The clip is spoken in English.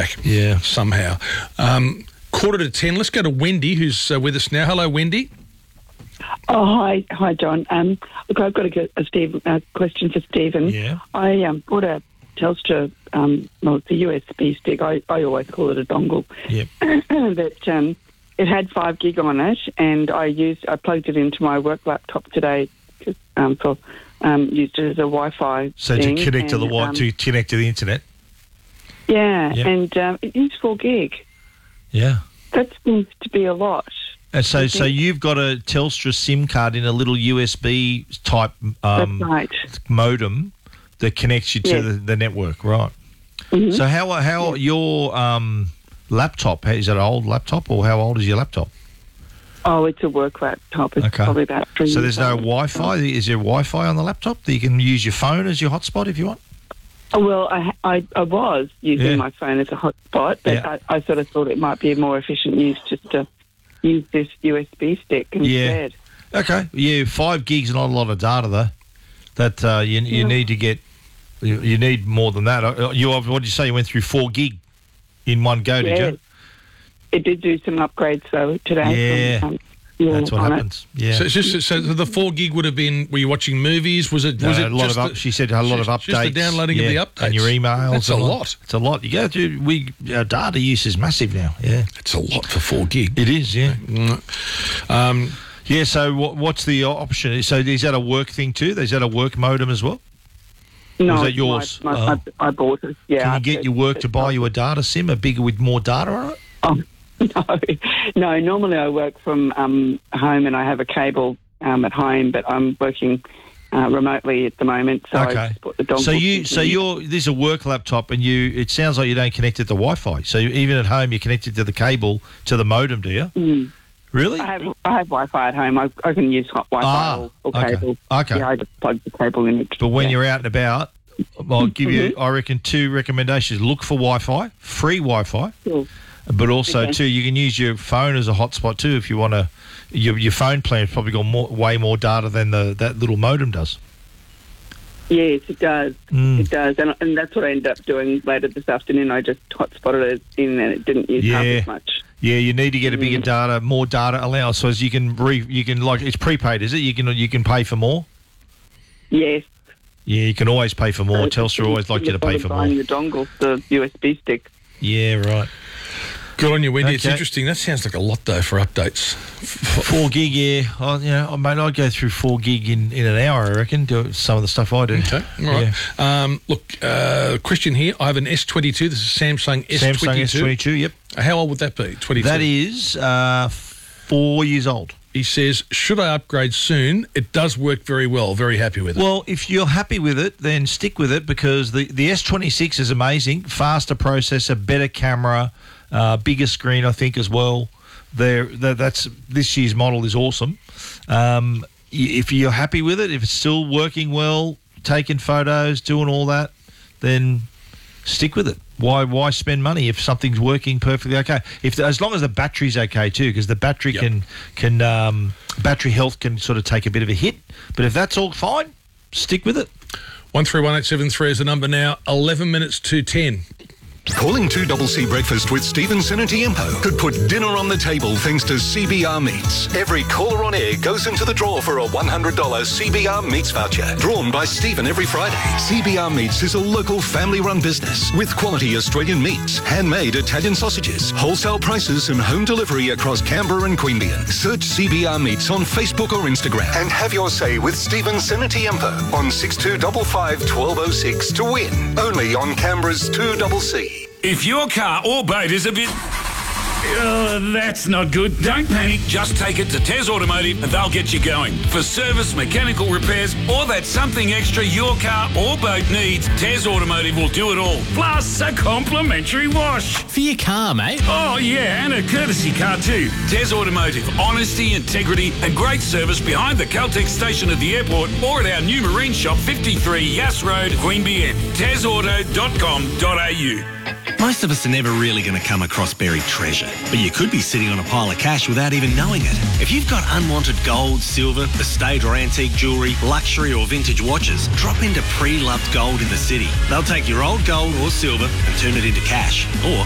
back. Yeah. Somehow. 9:45. Let's go to Wendy, who's with us now. Hello, Wendy. Oh, hi, John. Look, I've got a question for Stephen. Yeah. I bought a Telstra, it's a USB stick. I always call it a dongle. Yep. That it had 5 gig on it, and I plugged it into my work laptop today. Used it as a Wi-Fi. So thing, to connect to the internet. Yeah, Yep. and it used 4 gig. Yeah. That seems to be a lot. And so you've got a Telstra SIM card in a little USB type That's right. modem that connects you to Yes. the network, right? Mm-hmm. So how your laptop, is it an old laptop or how old is your laptop? Oh, it's a work laptop. It's probably about 3 years So there's no old. Wi-Fi? Is there Wi-Fi on the laptop that you can use your phone as your hotspot if you want? Oh, well, I was using my phone as a hotspot, but I sort of thought it might be a more efficient use just to use this USB stick instead. Okay. Yeah, 5 gigs, not a lot of data though. That you need to get. You need more than that. What did you say? You went through 4 gig in one go, did you? It did do some upgrades though today. Yeah. That's what happens. Yeah. So it's just the 4 gig would have been. Were you watching movies? Was it? Was it a lot just of she said a lot of updates. Just the downloading of the updates and your emails. That's a lot. It's a lot. You go through. Our data use is massive now. Yeah. It's a lot for 4 gig. It is. Yeah. Yeah. So what's the option? So is that a work thing too? Is that a work modem as well? No, is that yours? I bought it. Yeah. Can you get your work to buy you a data SIM, a bigger with more data on it? Oh, no. Normally I work from home and I have a cable at home, but I'm working remotely at the moment. So I just put the dongle. This is a work laptop, and it sounds like you don't connect it to Wi-Fi. So even at home, you're connected to the cable to the modem, do you? Mm. Really? I have Wi-Fi at home. I can use hot Wi-Fi or cable. Okay. Yeah, I just plug the cable in it. But when you're out and about, I'll give you, I reckon, 2 recommendations. Look for Wi-Fi, free Wi-Fi. Cool. But also, too, you can use your phone as a hotspot, too, if you want to. Your phone plan's probably got way more data than that little modem does. Yes, it does. It does. And that's what I ended up doing later this afternoon. I just hotspotted it in and it didn't use half as much. Yeah, you need to get a bigger data, more data allowed, so as you can like, it's prepaid, is it? You can pay for more? Yes. Yeah, you can always pay for more. Telstra always like you to pay for more. Buying the dongle, the USB stick. Yeah, right. Good on you, Wendy. Okay. It's interesting. That sounds like a lot, though, for updates. 4 gig, yeah. I'd go through 4 gig in an hour, I reckon, do some of the stuff I do. Okay, all right. Yeah. Question here. I have an S22. This is Samsung S22. Samsung S22, yep. How old would that be? 22? That is 4 years old. He says, should I upgrade soon? It does work very well. Very happy with it. Well, if you're happy with it, then stick with it because the S26 is amazing. Faster processor, better camera, bigger screen, I think, as well. That's this year's model is awesome. If you're happy with it, if it's still working well, taking photos, doing all that, then stick with it. Why spend money if something's working perfectly okay? As long as the battery's okay too, because the battery can battery health can sort of take a bit of a hit. But if that's all fine, stick with it. 131873 is the number now. 11 minutes to 10. Calling 2CC Breakfast with Stephen Senatiempo could put dinner on the table thanks to CBR Meats. Every caller on air goes into the draw for a $100 CBR Meats voucher, drawn by Stephen every Friday. CBR Meats is a local family-run business with quality Australian meats, handmade Italian sausages, wholesale prices and home delivery across Canberra and Queanbeyan. Search CBR Meats on Facebook or Instagram and have your say with Stephen Senatiempo on 6255 1206 to win. Only on Canberra's 2CC. If your car or boat is a bit... that's not good. Don't panic. Just take it to Tez Automotive and they'll get you going. For service, mechanical repairs, or that something extra your car or boat needs, Tez Automotive will do it all. Plus a complimentary wash. For your car, mate. Oh, yeah, and a courtesy car too. Tez Automotive. Honesty, integrity and great service behind the Caltex station at the airport or at our new marine shop, 53 Yass Road, Queanbeyan. TezAuto.com.au. Most of us are never really going to come across buried treasure, but you could be sitting on a pile of cash without even knowing it. If you've got unwanted gold, silver, estate or antique jewellery, luxury or vintage watches, drop into Pre-Loved Gold in the city. They'll take your old gold or silver and turn it into cash, or